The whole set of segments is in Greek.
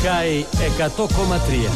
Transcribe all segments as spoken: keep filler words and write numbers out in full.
Sky εκατό κόμμα τρία.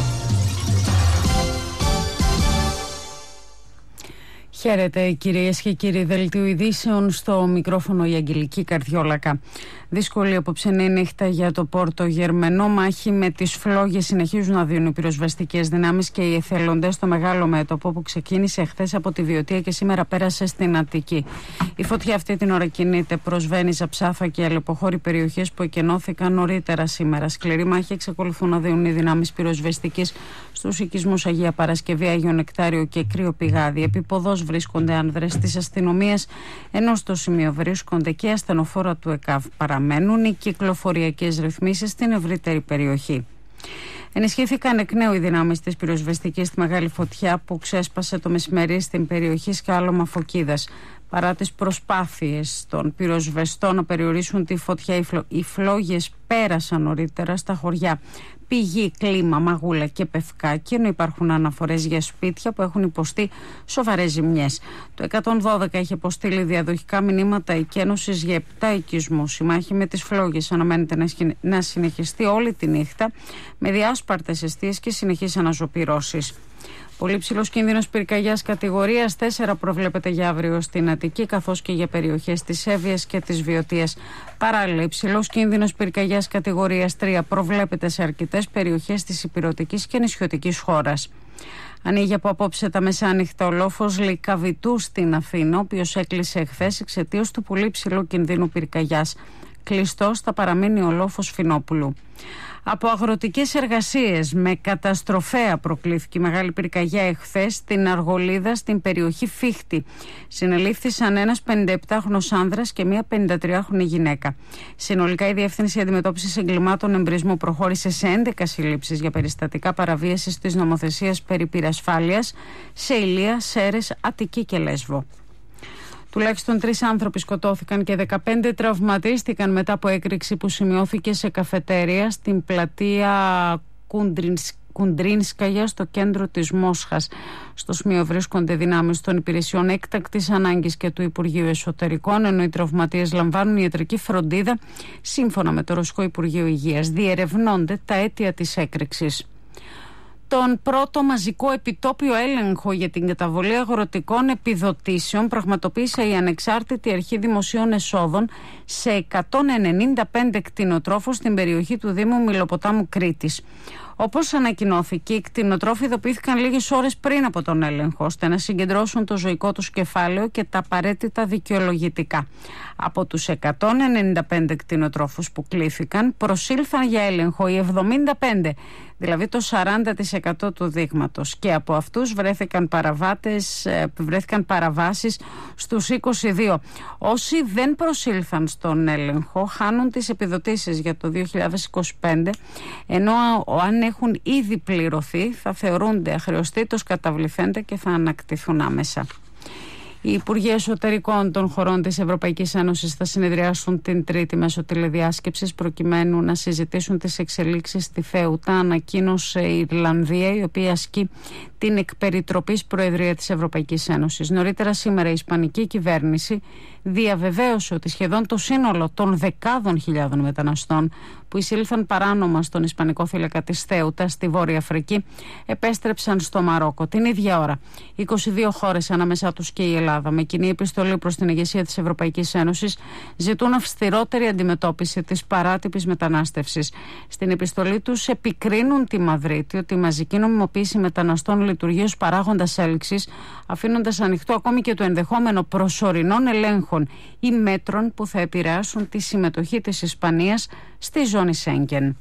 Χαίρετε κυρίες και κύριοι, δελτίου ειδήσεων, στο μικρόφωνο η Αγγελική Καρδιόλακα. Δύσκολη απόψενή νύχτα για το Πόρτο Γερμενό. Μάχη με τις φλόγες συνεχίζουν να δίνουν οι πυροσβεστικές δυνάμεις και οι εθελοντές στο μεγάλο μέτωπο που ξεκίνησε χθες από τη Βιωτία και σήμερα πέρασε στην Αττική. Η φωτιά αυτή την ώρα κινείται προς Βένιζα, Ψάφα και αλεποχώρη περιοχές που εκενώθηκαν νωρίτερα σήμερα. Σκληρή μάχη εξακολουθούν να δίνουν οι δυνάμεις πυροσβεστικής στους οικισμούς Αγία Παρασκευή, Άγιο Νεκτάριο και Κρύο Πηγάδι. Επίποδος βρίσκονται άνδρες της αστυνομίας, ενώ στο σημείο βρίσκονται και ασθενοφόρα του ΕΚΑΒ. Παραμένουν οι κυκλοφοριακές ρυθμίσεις στην ευρύτερη περιοχή. Ενισχύθηκαν εκ νέου οι δυνάμεις της πυροσβεστικής στη μεγάλη φωτιά που ξέσπασε το μεσημέρι στην περιοχή Σκάλωμα Φωκίδας. Παρά τις προσπάθειες των πυροσβεστών να περιορίσουν τη φωτιά, οι, φλο... οι φλόγες πέρασαν νωρίτερα στα χωριά Πηγή, Κλίμα, Μαγούλα και Πευκάκι, ενώ υπάρχουν αναφορές για σπίτια που έχουν υποστεί σοβαρές ζημιές. Το εκατόν δώδεκα έχει αποστείλει διαδοχικά μηνύματα εκένωσης για επτά οικισμούς. Η μάχη με τις φλόγες αναμένεται να συνεχιστεί όλη τη νύχτα με διάσπαρτες εστίες και συνεχείς αναζωπυρώσεις. Πολύ ψηλός κίνδυνος πυρκαγιάς κατηγορίας τέσσερα προβλέπεται για αύριο στην Αττική, καθώς και για περιοχές της Εύβοιας και της Βιωτίας. Παράλληλα, υψηλός κίνδυνος πυρκαγιάς κατηγορίας τρία προβλέπεται σε αρκετές περιοχές της ηπειρωτικής και νησιωτικής χώρας. Ανοίγει από απόψε τα μεσάνυχτα ο λόφος Λυκαβητού στην Αθήνα, ο οποίος έκλεισε εχθές εξαιτίας του πολύ ψηλού κινδύνου πυρκαγιάς. Κλειστός θα παραμείνει ο λόφος Φινόπουλου. Από αγροτικές εργασίες με καταστροφέα προκλήθηκε η μεγάλη πυρκαγιά εχθές στην Αργολίδα, στην περιοχή Φίχτη. Συνελήφθησαν ένας πενηνταεπτάχρονος άνδρας και μία πενηντατριάχρονη γυναίκα. Συνολικά η Διεύθυνση Αντιμετώπισης Εγκλημάτων Εμπρισμού προχώρησε σε έντεκα συλλήψεις για περιστατικά παραβίασης της νομοθεσίας περί πυρασφάλειας σε Ηλεία, Σέρρες, Αττική και Λέσβο. Τουλάχιστον τρεις άνθρωποι σκοτώθηκαν και δεκαπέντε τραυματίστηκαν μετά από έκρηξη που σημειώθηκε σε καφετέρια στην πλατεία Κουντρίνσκαγια στο κέντρο της Μόσχας. Στο σημείο βρίσκονται δυνάμεις των υπηρεσιών έκτακτης ανάγκης και του Υπουργείου Εσωτερικών, ενώ οι τραυματίες λαμβάνουν ιατρική φροντίδα σύμφωνα με το Ρωσικό Υπουργείο Υγείας. Διερευνώνται τα αίτια της έκρηξης. Τον πρώτο μαζικό επιτόπιο έλεγχο για την καταβολή αγροτικών επιδοτήσεων πραγματοποίησε η Ανεξάρτητη Αρχή Δημοσίων Εσόδων σε εκατόν ενενήντα πέντε κτηνοτρόφους στην περιοχή του Δήμου Μηλοποτάμου Κρήτης. Όπως ανακοινώθηκε, οι κτηνοτρόφοι ειδοποιήθηκαν λίγες ώρες πριν από τον έλεγχο, ώστε να συγκεντρώσουν το ζωικό τους κεφάλαιο και τα απαραίτητα δικαιολογητικά. Από τους εκατόν ενενήντα πέντε κτηνοτρόφους που κλήθηκαν, προσήλθαν για έλεγχο οι εβδομήντα πέντε, δηλαδή το σαράντα τοις εκατό του δείγματος, και από αυτούς βρέθηκαν, παραβάτες, βρέθηκαν παραβάσεις στους είκοσι δύο. Όσοι δεν προσήλθαν στον έλεγχο χάνουν τις επιδοτήσεις για το δύο χιλιάδες είκοσι πέντε, ενώ αν έχουν ήδη πληρωθεί θα θεωρούνται αχρεωστήτως καταβληθέντα και θα ανακτηθούν άμεσα. Οι Υπουργοί Εσωτερικών των χωρών της Ευρωπαϊκής Ένωσης θα συνεδριάσουν την Τρίτη μέσω τηλεδιάσκεψης προκειμένου να συζητήσουν τις εξελίξεις στη Φέουτα, ανακοίνωσε η Ιρλανδία, η οποία ασκεί την εκπεριτροπής Προεδρία της Ευρωπαϊκής Ένωσης. Νωρίτερα σήμερα η Ισπανική κυβέρνηση διαβεβαίωσε ότι σχεδόν το σύνολο των δεκάδων χιλιάδων μεταναστών που εισήλθαν παράνομα στον Ισπανικό θύλακα της Θέουτα στη Βόρεια Αφρική επέστρεψαν στο Μαρόκο. Την ίδια ώρα, είκοσι δύο χώρες, ανάμεσά τους και η Ελλάδα, με κοινή επιστολή προς την ηγεσία της Ευρωπαϊκής Ένωσης, ζητούν αυστηρότερη αντιμετώπιση της παράτυπης μετανάστευσης. Στην επιστολή τους επικρίνουν τη Μαδρίτη ότι η μαζική νομιμοποίηση μεταναστών λειτουργεί ως παράγοντας έλξης, αφήνοντας ανοιχτό ακόμη και το ενδεχόμενο προσωρινών ελέγχων ή μέτρων που θα επηρεάσουν τη συμμετοχή της Ισπανίας στη ζώνη Σέγγεν.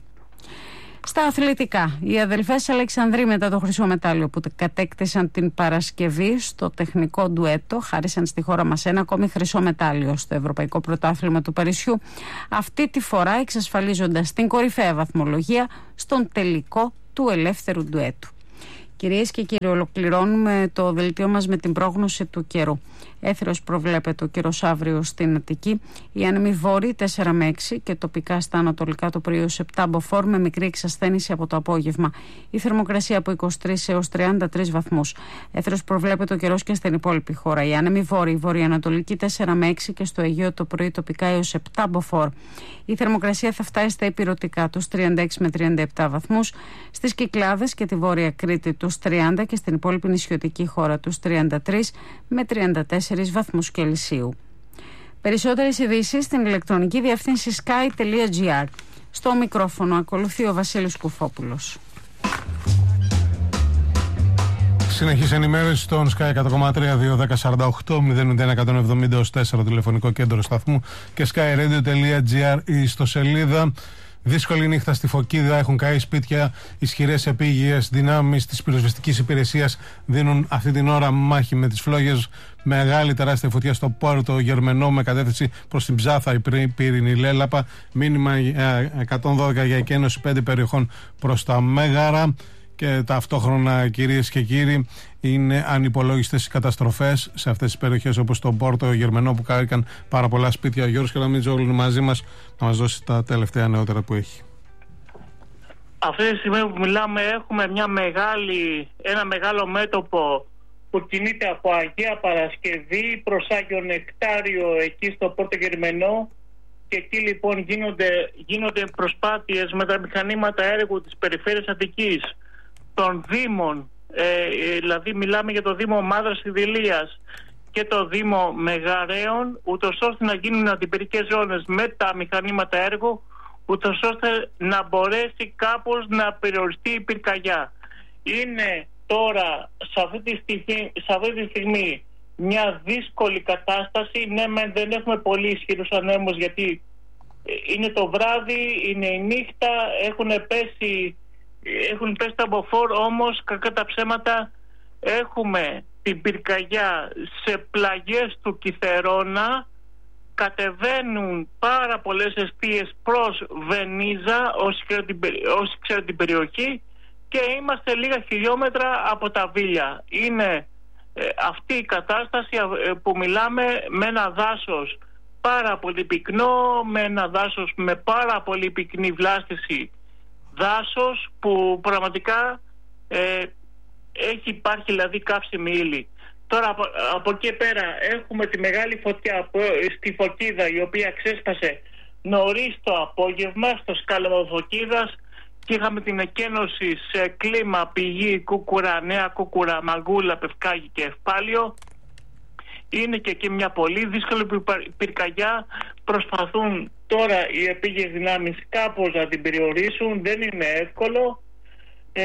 Στα αθλητικά, οι αδελφές Αλεξανδροί μετά το χρυσό μετάλλιο που κατέκτησαν την Παρασκευή στο τεχνικό ντουέτο χάρισαν στη χώρα μας ένα ακόμη χρυσό μετάλλιο στο Ευρωπαϊκό Πρωτάθλημα του Παρισιού, αυτή τη φορά εξασφαλίζοντας την κορυφαία βαθμολογία στον τελικό του ελεύθερου ντουέτου. Κυρίες και κύριοι, ολοκληρώνουμε το δελτίο μας με την πρόγνωση του καιρού. Έθριος προβλέπεται ο καιρός αύριο στην Αττική. Οι άνεμοι βόρειοι τέσσερα με έξι και τοπικά στα ανατολικά το πρωί ως επτά μποφόρ με μικρή εξασθένηση από το απόγευμα. Η θερμοκρασία από είκοσι τρεις έως τριάντα τρεις βαθμούς. Έθριος προβλέπεται ο καιρός και στην υπόλοιπη χώρα. Οι άνεμοι βόρειοι βορειοανατολικοί τέσσερα με έξι και στο Αιγαίο το πρωί τοπικά έως επτά μποφόρ. Η θερμοκρασία θα φτάσει στα ηπειρωτικά τους τριάντα έξι με τριάντα επτά βαθμούς. Στις Κυκλάδες και τη Βόρεια Κρήτη τους τριάντα και στην υπόλοιπη νησιωτική χώρα τους τριάντα τρεις με τριάντα τέσσερις βαθμούς Κελσίου. Περισσότερες ειδήσεις στην ηλεκτρονική διεύθυνση sky τελεία gr. Στο μικρόφωνο ακολουθεί ο Βασίλης Κουφόπουλος. Συνεχής ενημέρωση στον Sky εκατό κόμμα τρία δύο δέκα σαράντα οκτώ μηδέν μηδέν εκατόν εβδομήντα τέσσερα τηλεφωνικό κέντρο σταθμού και sky radio τελεία gr η ιστοσελίδα. Δύσκολη νύχτα στη Φωκίδα, έχουν καεί σπίτια, ισχυρές επίγειες δυνάμεις της πυροσβεστικής υπηρεσίας δίνουν αυτή την ώρα μάχη με τις φλόγες. Μεγάλη τεράστια φωτιά στο Πόρτο Γερμενό με κατεύθυνση προς την Ψάθα, η Πύρινη Λέλαπα. Μήνυμα εκατόν δώδεκα για εκένωση πέντε περιοχών προς τα Μέγαρα. Και ταυτόχρονα, κυρίες και κύριοι, είναι ανυπολόγιστες οι καταστροφές σε αυτές τις περιοχές όπως το Πόρτο Γερμενό που κάρηκαν πάρα πολλά σπίτια. Ο Γιώργος Καλαμίτζογλου είναι μαζί μας να μας δώσει τα τελευταία νεότερα που έχει. Αυτή τη στιγμή που μιλάμε έχουμε μια μεγάλη, ένα μεγάλο μέτωπο που κινείται από Αγία Παρασκευή προς Άγιο Νεκτάριο εκεί στο Πόρτο Γερμενό και εκεί λοιπόν γίνονται, γίνονται προσπάθειες με τα μηχανήματα έργου της περιφέρειας Αττικής, των Δήμων, ε, δηλαδή μιλάμε για το Δήμο Μάδρας Ιδηλίας και το Δήμο Μεγαρέων, ούτως ώστε να γίνουν αντιπυρικές ζώνες με τα μηχανήματα έργου, ούτως ώστε να μπορέσει κάπως να περιοριστεί η πυρκαγιά. Είναι τώρα σε αυτή τη στιγμή, σε αυτή τη στιγμή μια δύσκολη κατάσταση. Ναι, δεν έχουμε πολύ ισχυρούς ανέμους γιατί είναι το βράδυ, είναι η νύχτα, έχουν πέσει Έχουν πέσει τα μποφόρ, όμως κακά τα ψέματα έχουμε την πυρκαγιά σε πλαγιές του Κιθερώνα, κατεβαίνουν πάρα πολλές εστίες προς Βενίζα όσοι ξέρουν την, όσοι ξέρουν την περιοχή και είμαστε λίγα χιλιόμετρα από τα Βίλια. Είναι ε, αυτή η κατάσταση ε, που μιλάμε με ένα δάσος πάρα πολύ πυκνό, με ένα δάσος με πάρα πολύ πυκνή βλάστηση, δάσος που πραγματικά ε, έχει υπάρχει δηλαδή καύσιμη ύλη. Τώρα από, από εκεί πέρα έχουμε τη μεγάλη φωτιά που, στη Φωκίδα, η οποία ξέσπασε νωρίς το απόγευμα στο σκάλωμα Φωκίδας και είχαμε την εκένωση σε κλίμα Πηγή, Κούκουρα, Νέα Κούκουρα, Μαγκούλα, Πευκάγη και Ευπάλιο. Είναι και εκεί μια πολύ δύσκολη πυρκαγιά. Προσπαθούν τώρα οι επίγειες δυνάμεις κάπως να την περιορίσουν. Δεν είναι εύκολο. Ε,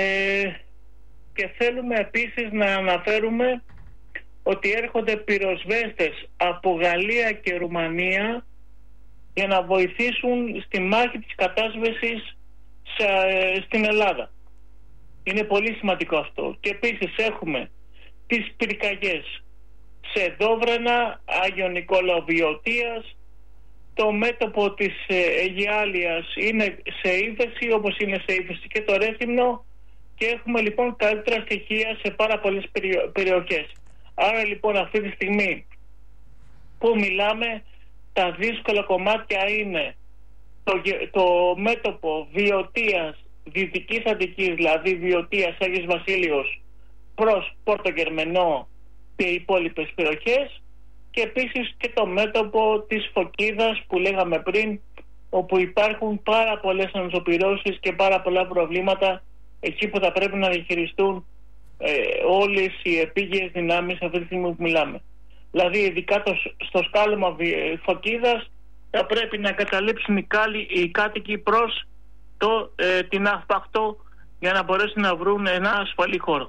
και θέλουμε επίσης να αναφέρουμε ότι έρχονται πυροσβέστες από Γαλλία και Ρουμανία για να βοηθήσουν στη μάχη της κατάσβεσης σε, στην Ελλάδα. Είναι πολύ σημαντικό αυτό. Και επίσης έχουμε τις πυρκαγιές σε Δόβρανα, Άγιο Νικόλαο Βιωτίας. Το μέτωπο της Αιγιάλειας είναι σε ύφεση, όπως είναι σε ύφεση και το Ρέθυμνο, και έχουμε λοιπόν καλύτερα στοιχεία σε πάρα πολλές περιοχές. Άρα λοιπόν αυτή τη στιγμή που μιλάμε, τα δύσκολα κομμάτια είναι το, το μέτωπο Βιωτίας, Δυτικής Αττικής, δηλαδή Βιωτίας, Άγιος Βασίλειος προς Πόρτο Γερμενό και οι υπόλοιπες περιοχές, και επίσης και το μέτωπο της Φωκίδας που λέγαμε πριν, όπου υπάρχουν πάρα πολλές ανοσοπυρώσεις και πάρα πολλά προβλήματα εκεί που θα πρέπει να διαχειριστούν ε, όλες οι επίγειες δυνάμεις αυτή τη στιγμή που μιλάμε. Δηλαδή ειδικά το, στο σκάλωμα Φωκίδας θα πρέπει να καταλήψουν οι, κάλοι, οι κάτοικοι προς το, ε, την Αυπαχτό για να μπορέσουν να βρουν ένα ασφαλή χώρο.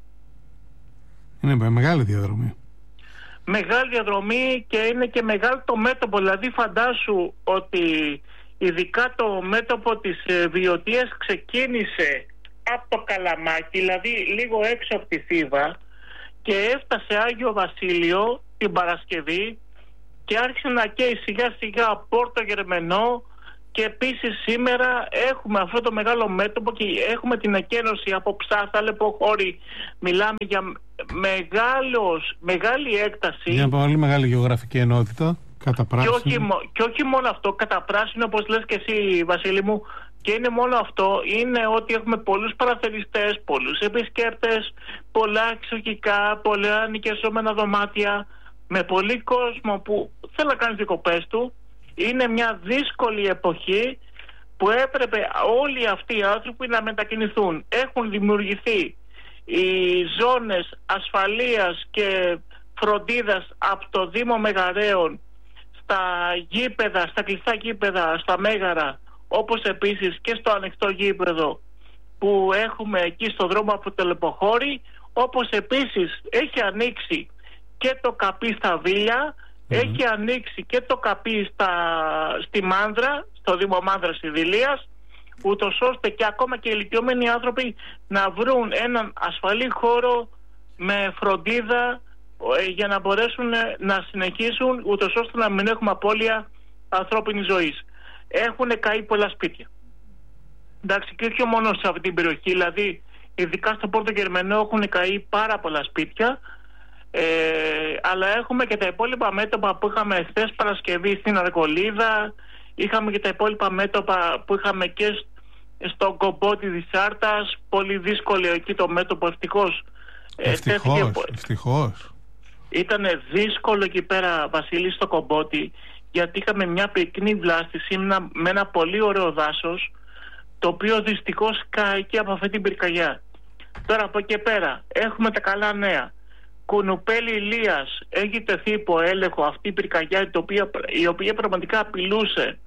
Είναι μεγάλη διαδρομή. Μεγάλη διαδρομή και είναι και μεγάλο το μέτωπο. Δηλαδή φαντάσου ότι ειδικά το μέτωπο της Βιωτίας ξεκίνησε από το Καλαμάκι, δηλαδή λίγο έξω από τη Θήβα, και έφτασε Άγιο Βασίλειο την Παρασκευή και άρχισε να καίει σιγά σιγά Πόρτο Γερμενό και επίσης σήμερα έχουμε αυτό το μεγάλο μέτωπο και έχουμε την εκένωση από Ψάθα, Λεποχώρη. Μιλάμε για μεγάλος, μεγάλη έκταση. Μια πολύ μεγάλη γεωγραφική ενότητα, κατά πράσινο. Και όχι, και όχι μόνο αυτό, κατά πράσινο, όπως λες και εσύ, Βασίλη μου, και είναι μόνο αυτό, είναι ότι έχουμε πολλούς παραθεριστές, πολλούς επισκέπτες, πολλά εξοχικά, πολλά νοικιαζόμενα δωμάτια, με πολύ κόσμο που θέλει να κάνει διακοπές του. Είναι μια δύσκολη εποχή που έπρεπε όλοι αυτοί οι άνθρωποι να μετακινηθούν. Έχουν δημιουργηθεί οι ζώνες ασφαλείας και φροντίδας από το Δήμο Μεγαρέων στα γήπεδα, στα κλειστά γήπεδα, στα Μέγαρα, όπως επίσης και στο ανοιχτό γήπεδο που έχουμε εκεί στο δρόμο από το Λεποχώρη, όπως επίσης έχει ανοίξει και το καπί στα Βίλια, mm-hmm. έχει ανοίξει και το καπί στα, στη Μάνδρα, στο Δήμο Μάνδρας Ιδηλίας, ούτως ώστε και ακόμα και οι ηλικιωμένοι άνθρωποι να βρουν έναν ασφαλή χώρο με φροντίδα ε, για να μπορέσουν να συνεχίσουν, ούτως ώστε να μην έχουμε απώλεια ανθρώπινης ζωής. Έχουν καεί πολλά σπίτια. Εντάξει, και όχι μόνο σε αυτή την περιοχή, δηλαδή ειδικά στο Πόρτο Γερμενό έχουν καεί πάρα πολλά σπίτια, ε, αλλά έχουμε και τα υπόλοιπα μέτωπα που είχαμε χθες Παρασκευή στην Αρκολίδα, είχαμε και τα υπόλοιπα μέτωπα που είχαμε και στον Κομπότη της Άρτας, πολύ δύσκολο εκεί το μέτωπο, ευτυχώς. Ευτυχώς, ε, ευτυχώς. Ήταν δύσκολο εκεί πέρα, Βασίλη, στο Κομπότη, γιατί είχαμε μια πυκνή βλάστηση με ένα πολύ ωραίο δάσος, το οποίο δυστυχώς κάει και από αυτή την πυρκαγιά. Τώρα από εκεί πέρα έχουμε τα καλά νέα. Κουνουπέλη Ηλίας έχει τεθεί υπό έλεγχο αυτή η πυρκαγιά, η οποία, η οποία πραγματικά απειλούσε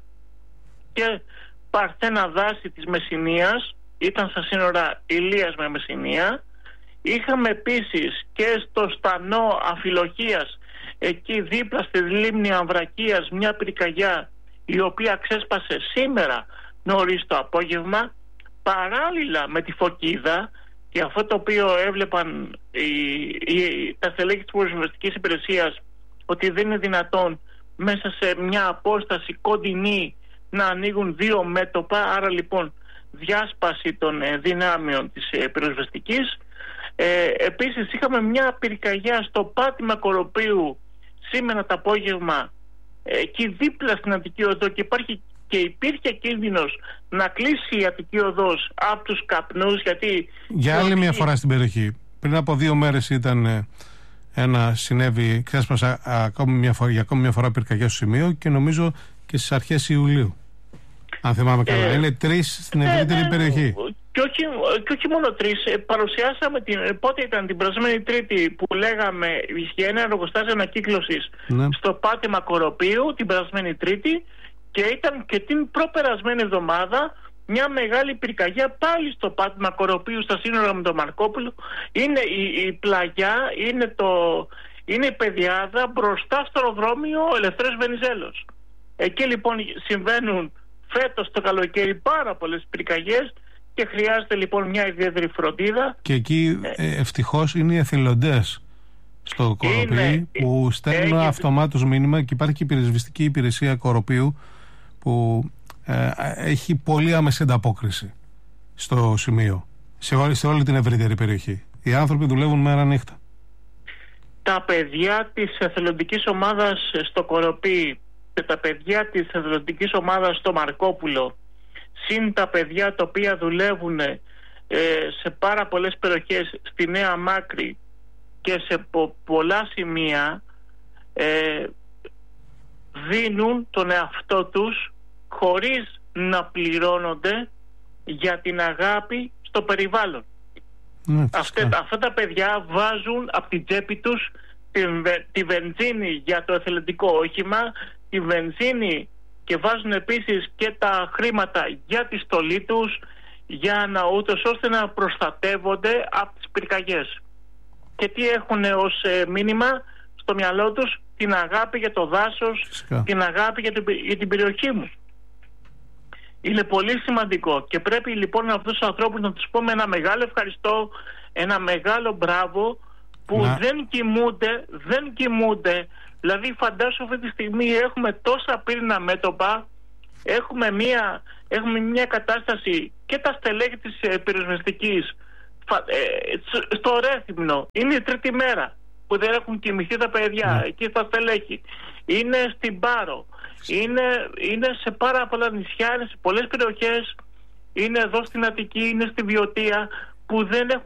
και παρθένα δάση της Μεσσηνίας, ήταν στα σύνορα Ηλίας με Μεσσηνία. Είχαμε επίσης και στο στανό Αφιλοχίας, εκεί δίπλα στη λίμνη Αμβρακίας, μια πυρκαγιά η οποία ξέσπασε σήμερα νωρίς το απόγευμα, παράλληλα με τη Φωκίδα, και αυτό το οποίο έβλεπαν οι, οι, τα στελέχη της Πυροσβεστικής Υπηρεσίας, ότι δεν είναι δυνατόν μέσα σε μια απόσταση κοντινή να ανοίγουν δύο μέτωπα, άρα λοιπόν διάσπαση των ε, δυνάμεων της ε, πυροσβεστικής. Ε, επίσης είχαμε μια πυρκαγιά στο πάτημα Κοροπίου σήμερα το απόγευμα, ε, εκεί δίπλα στην Αττική Οδό, και υπάρχει και υπήρχε κίνδυνος να κλείσει η Αττική Οδός από τους καπνούς, γιατί... Για άλλη μια φορά στην περιοχή. Πριν από δύο μέρες ήταν ένα συνέβη, ξέσπασε ακόμη μια φορά, για ακόμη μια φορά πυρκαγιά στο σημείο, και νομίζω και στις αρχές Ιουλίου, αν θυμάμαι καλά. Ε, Είναι τρεις στην ευρύτερη ε, ε, περιοχή. Και όχι, και όχι μόνο τρεις. Ε, παρουσιάσαμε την, πότε ήταν την περασμένη Τρίτη που λέγαμε για ένα εργοστάσιο ανακύκλωσης, ναι, στο πάτημα Κοροπίου την περασμένη Τρίτη, και ήταν και την προπερασμένη εβδομάδα μια μεγάλη πυρκαγιά πάλι στο πάτημα Κοροπίου στα σύνορα με τον Μαρκόπουλο. Είναι η, η πλαγιά, είναι, το, είναι η Πεδιάδα μπροστά στο αεροδρόμιο Ελευθέριος Βενιζέλος. Εκεί λοιπόν συμβαίνουν φέτος το καλοκαίρι πάρα πολλές πυρκαγιές και χρειάζεται λοιπόν μια ιδιαίτερη φροντίδα. Και εκεί ε, ευτυχώς είναι οι εθελοντές στο Κοροπή που στέλνουν ε, αυτομάτως μήνυμα, και υπάρχει και η πυροσβεστική υπηρεσία Κοροπίου που ε, έχει πολύ άμεση ανταπόκριση στο σημείο, σε όλη, σε όλη την ευρύτερη περιοχή. Οι άνθρωποι δουλεύουν μέρα νύχτα. Τα παιδιά της εθελοντικής ομάδας στο Κοροπή και τα παιδιά της εθελοντικής ομάδας στο Μαρκόπουλο, συν τα παιδιά τα οποία δουλεύουν ε, σε πάρα πολλές περιοχές στη Νέα Μάκρη και σε πο, πολλά σημεία, ε, δίνουν τον εαυτό τους χωρίς να πληρώνονται για την αγάπη στο περιβάλλον. Ναι, Αυτέ, αυτά τα παιδιά βάζουν από την τσέπη τους τη, τη βενζίνη για το εθελοντικό όχημα, τη βενζίνη, και βάζουν επίσης και τα χρήματα για τη στολή τους, για να, ούτως ώστε να προστατεύονται από τις πυρκαγιές. Και τι έχουν ως ε, μήνυμα στο μυαλό τους? Την αγάπη για το δάσος, φυσικά, την αγάπη για την, για την περιοχή μου. Είναι πολύ σημαντικό και πρέπει λοιπόν αυτούς τους ανθρώπους να τους πούμε ένα μεγάλο ευχαριστώ, ένα μεγάλο μπράβο, που να... δεν κοιμούνται, δεν κοιμούνται. Δηλαδή φαντάσου αυτή τη στιγμή έχουμε τόσα πύρινά μέτωπα Έχουμε μια, έχουμε μια κατάσταση και τα στελέχη της ε, πυροσβεστικής ε, στο Ρέθυμνο. Είναι η τρίτη μέρα που δεν έχουν κοιμηθεί τα παιδιά, mm. εκεί στα στελέχη. Είναι στην Πάρο. Είναι, είναι σε πάρα πολλά νησιά, είναι σε πολλές περιοχές. Είναι εδώ στην Αττική, είναι στη Βιωτία, που δεν έχουν